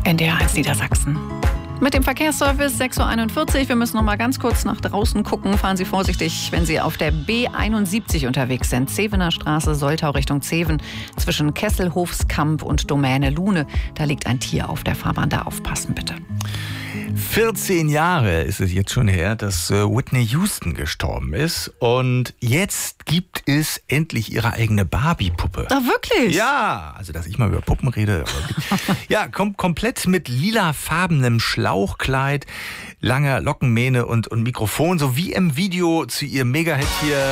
NDR1 Niedersachsen. Mit dem Verkehrsservice 6.41 Uhr. Wir müssen noch mal ganz kurz nach draußen gucken. Fahren Sie vorsichtig, wenn Sie auf der B71 unterwegs sind. Zevener Straße, Soltau Richtung Zeven. Zwischen Kesselhofskamp und Domäne Lune. Da liegt ein Tier auf der Fahrbahn. Da aufpassen, bitte. 14 Jahre ist es jetzt schon her, dass Whitney Houston gestorben ist. Und jetzt gibt es endlich ihre eigene Barbie-Puppe. Ach, wirklich? Ja, also dass ich mal über Puppen rede. Ja, komplett mit lilafarbenem Schlauchkleid, langer Lockenmähne und Mikrofon. So wie im Video zu ihrem Mega-Hit hier.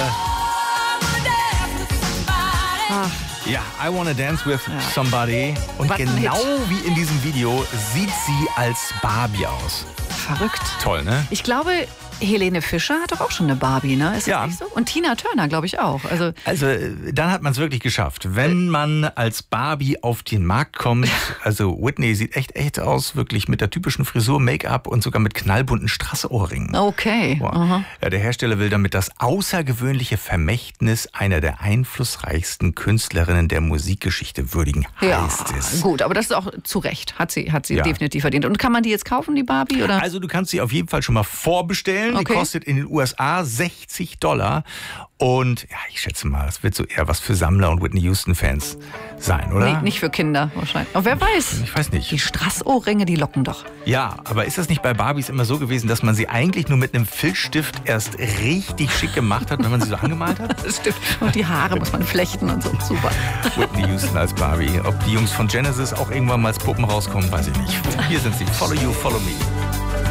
Ach. Ja, I Wanna Dance With Somebody. Und genau wie in diesem Video sieht sie als Barbie aus. Verrückt. Toll, ne? Ich glaube, Helene Fischer hat doch auch schon eine Barbie, ne? Ist das nicht so? Und Tina Turner, glaube ich, auch. Also dann hat man es wirklich geschafft. Wenn man als Barbie auf den Markt kommt, also Whitney sieht echt aus, wirklich mit der typischen Frisur, Make-up und sogar mit knallbunten Strassohrringen. Okay. Ja, der Hersteller will damit das außergewöhnliche Vermächtnis einer der einflussreichsten Künstlerinnen der Musikgeschichte würdigen, heißt es. Gut, aber das ist auch zu Recht. Hat sie definitiv verdient. Und kann man die jetzt kaufen, die Barbie? Oder? Also du kannst sie auf jeden Fall schon mal vorbestellen. Okay. Die kostet in den USA $60. Und ja, ich schätze mal, das wird so eher was für Sammler und Whitney Houston-Fans sein, oder? Nee, nicht für Kinder wahrscheinlich. Aber wer weiß. Ich weiß nicht. Die Strassohrringe, die locken doch. Ja, aber ist das nicht bei Barbies immer so gewesen, dass man sie eigentlich nur mit einem Filzstift erst richtig schick gemacht hat, wenn man sie so angemalt hat? Das stimmt. Und die Haare muss man flechten und so. Super. Whitney Houston als Barbie. Ob die Jungs von Genesis auch irgendwann mal als Puppen rauskommen, weiß ich nicht. Hier sind sie. Follow You, Follow Me.